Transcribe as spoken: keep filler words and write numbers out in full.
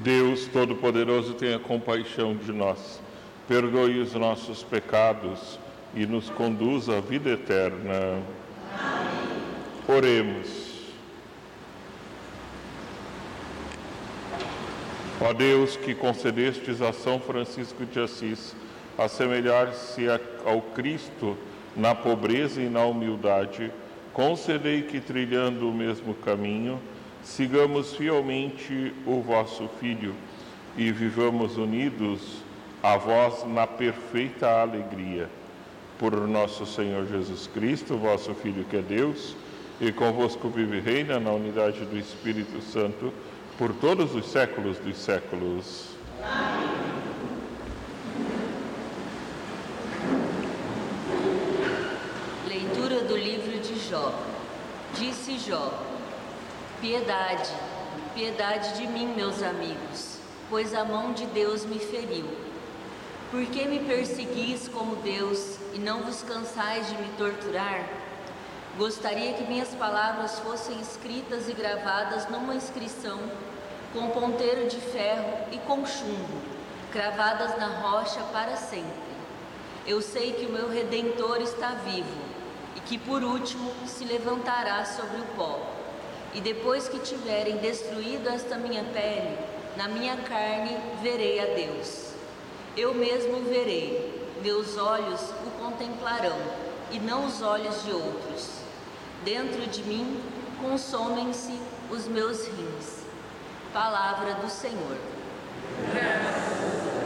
Deus Todo-Poderoso, tenha compaixão de nós, perdoe os nossos pecados e nos conduza à vida eterna. Amém. Oremos. Ó Deus, que concedestes a São Francisco de Assis assemelhar-se ao Cristo na pobreza e na humildade, concedei que, trilhando o mesmo caminho, sigamos fielmente o vosso Filho e vivamos unidos a vós na perfeita alegria. Por nosso Senhor Jesus Cristo, vosso Filho, que é Deus, e convosco vive e reina na unidade do Espírito Santo, por todos os séculos dos séculos. Amém. Leitura do livro de Jó. Disse Jó: Piedade, piedade de mim, meus amigos, pois a mão de Deus me feriu. Por que me perseguis como Deus e não vos cansais de me torturar? Gostaria que minhas palavras fossem escritas e gravadas numa inscrição, com ponteiro de ferro e com chumbo, cravadas na rocha para sempre. Eu sei que o meu Redentor está vivo e que por último se levantará sobre o pó. E depois que tiverem destruído esta minha pele, na minha carne verei a Deus. Eu mesmo o verei, meus olhos o contemplarão, e não os olhos de outros. Dentro de mim consomem-se os meus rins. Palavra do Senhor.